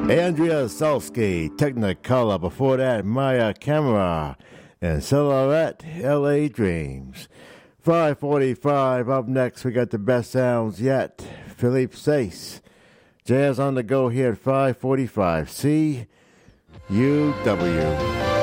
Andrea Salsky, Technicolor. Before that, Maya Camera and Silhouette, LA Dreams. 5:45. Up next, we got the best sounds yet. Philippe Sace. Jazz on the go here at 5:45. CUW.